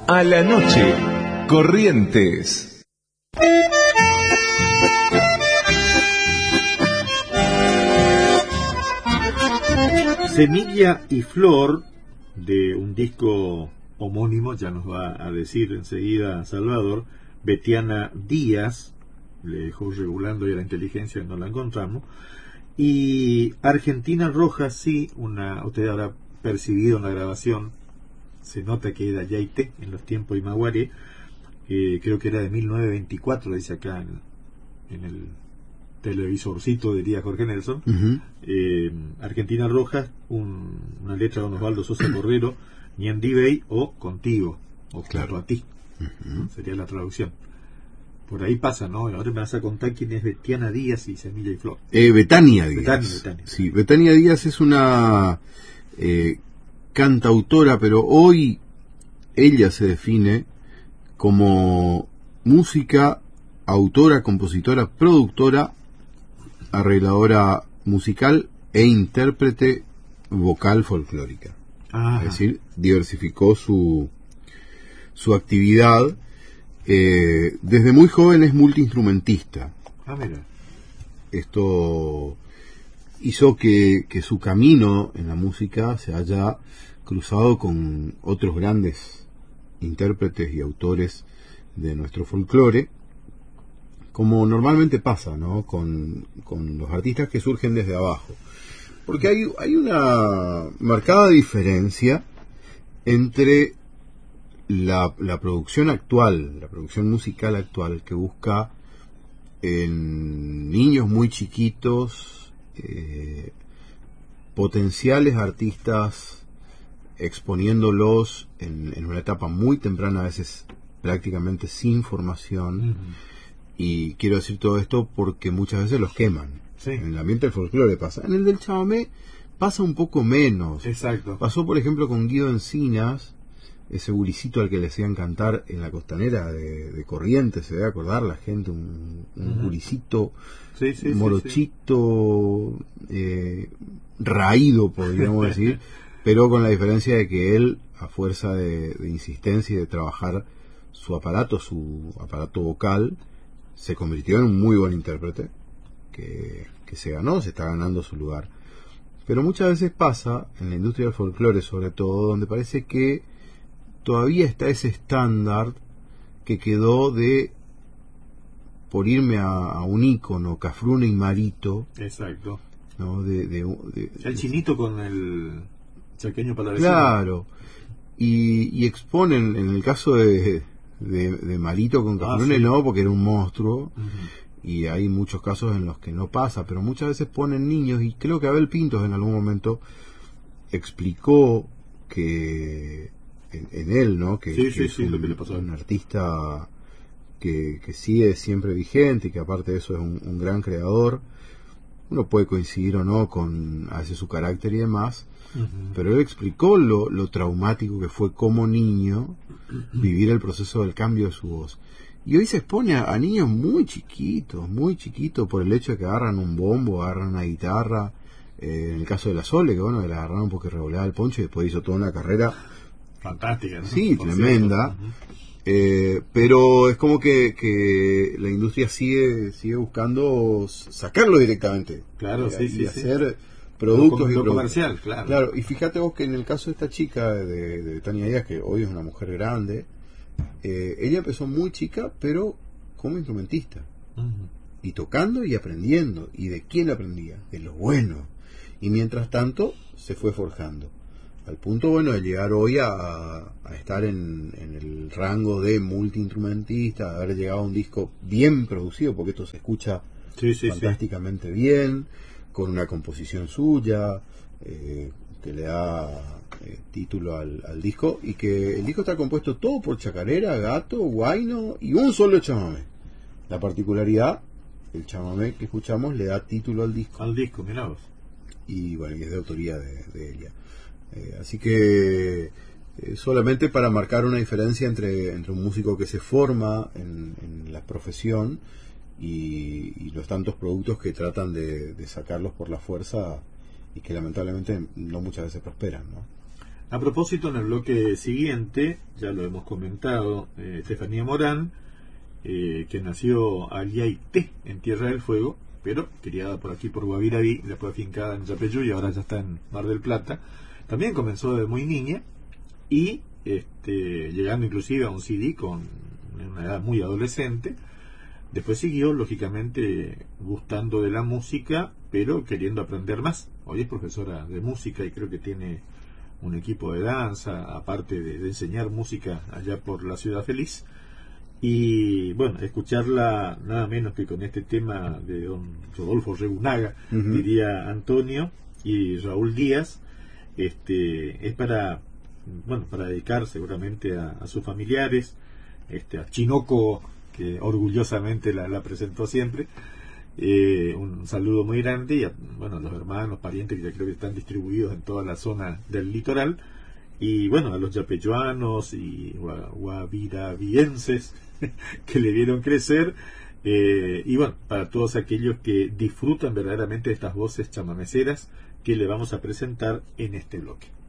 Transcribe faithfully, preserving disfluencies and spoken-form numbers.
A la noche, Corrientes. Semilla y Flor, de un disco homónimo, ya nos va a decir enseguida Salvador. Betiana Díaz, le dejó regulando y la inteligencia no la encontramos. Y Argentina Roja, sí, una, usted habrá percibido en la grabación, se nota que era Yaité en los tiempos de Imaguaré, eh, creo que era de mil novecientos veinticuatro, dice acá en, en el televisorcito, diría Jorge Nelson. Uh-huh. eh, Argentina Roja, un, una letra de don Osvaldo Sosa Correro, Ñandí Bey o Contigo, o Claro a ti, uh-huh. ¿no? Sería la traducción. Por ahí pasa, ¿no? Ahora me vas a contar quién es Betiana Díaz y Semilla y Flor. Eh, Betania Díaz. Betania, Betania. Sí, Betania Díaz es una eh, cantautora, pero hoy ella se define como música, autora, compositora, productora, arregladora musical e intérprete vocal folclórica. Ajá. Es decir, diversificó su, su actividad. Eh, desde muy joven es multiinstrumentista. Ah, mira. Esto hizo que, que su camino en la música se haya cruzado con otros grandes intérpretes y autores de nuestro folclore, como normalmente pasa, ¿no? Con, con los artistas que surgen desde abajo. Porque hay, hay una marcada diferencia entre La, la producción actual, la producción musical actual, que busca en niños muy chiquitos, eh, potenciales artistas, exponiéndolos en, en una etapa muy temprana, a veces prácticamente sin formación. Uh-huh. Y quiero decir todo esto porque muchas veces los queman. Sí. En el ambiente del folclore pasa. En el del chamamé pasa un poco menos. Exacto. Pasó, por ejemplo, con Guido Encinas, ese guricito al que le hacían cantar en la costanera de, de Corrientes, se debe acordar la gente, un, un uh-huh. guricito, sí, sí, morochito, sí, sí. Eh, raído, podríamos decir, pero con la diferencia de que él, a fuerza de, de insistencia y de trabajar su aparato, su aparato vocal, se convirtió en un muy buen intérprete, que, que se ganó, se está ganando su lugar. Pero muchas veces pasa, en la industria del folclore sobre todo, donde parece que todavía está ese estándar que quedó de, por irme a, a un ícono, Cafrune y Marito. Exacto. ¿No? De, de, de, el de, chinito con el chaqueño palavecino. Claro. Y, y exponen, en el caso de, de, de Marito con Cafrune, ah, sí. no, porque era un monstruo. Uh-huh. Y hay muchos casos en los que no pasa, pero muchas veces ponen niños, y creo que Abel Pintos en algún momento explicó que En, en él, ¿no? Que, sí, que sí, es sí, un, lo que le pasó. un artista que, que sigue siempre vigente y que aparte de eso es un, un gran creador. Uno puede coincidir o no con a veces su carácter y demás, uh-huh. pero él explicó lo, lo traumático que fue como niño vivir el proceso del cambio de su voz. Y hoy se expone a, a niños muy chiquitos, muy chiquitos, por el hecho de que agarran un bombo, agarran una guitarra. Eh, en el caso de la Sole, que bueno, que la agarraron porque revoleaba el poncho y después hizo toda una carrera fantástica, ¿no? Sí, por tremenda. Uh-huh. eh, pero es como que, que la industria sigue sigue buscando sacarlo directamente. Claro, eh, sí, y sí, hacer sí. productos lo, y lo productos. comercial, claro. Claro, y fíjate vos que en el caso de esta chica de, de Tania Díaz, que hoy es una mujer grande, eh, ella empezó muy chica, pero como instrumentista. Uh-huh. Y tocando y aprendiendo. ¿Y de quién aprendía? De lo bueno. Y mientras tanto se fue forjando. Al punto, bueno, de llegar hoy a, a estar en, en el rango de multiinstrumentista, haber llegado a un disco bien producido, porque esto se escucha sí, sí, fantásticamente sí. bien, con una composición suya, eh, que le da eh, título al, al disco, y que el disco está compuesto todo por chacarera, gato, guayno y un solo chamamé. La particularidad, el chamamé que escuchamos le da título al disco. Al disco, mirá vos. Y bueno, y es de autoría de, de ella. Eh, así que eh, solamente para marcar una diferencia entre, entre un músico que se forma en, en la profesión y, y los tantos productos que tratan de, de sacarlos por la fuerza y que lamentablemente no muchas veces prosperan, ¿no? A propósito, en el bloque siguiente, ya lo hemos comentado, eh, Estefanía Morán, eh, que nació allá en Tierra del Fuego, pero criada por aquí por Guaviraví, después afincada en Yapeyú y ahora ya está en Mar del Plata. También comenzó desde muy niña y este, llegando inclusive a un C D con una edad muy adolescente. Después siguió, lógicamente, gustando de la música, pero queriendo aprender más. Hoy es profesora de música y creo que tiene un equipo de danza, aparte de, de enseñar música allá por la Ciudad Feliz. Y bueno, escucharla nada menos que con este tema de don Rodolfo Rebunaga, uh-huh. diría Antonio, y Raúl Díaz, este es para, bueno, para dedicar seguramente a, a sus familiares, este, a Chinoco, que orgullosamente la, la presentó siempre. Eh, un saludo muy grande y a, bueno, a los hermanos, parientes que ya creo que están distribuidos en toda la zona del litoral, y bueno, a los yapechuanos y guaviravienses que le vieron crecer, eh, y bueno, para todos aquellos que disfrutan verdaderamente de estas voces chamameceras que le vamos a presentar en este bloque.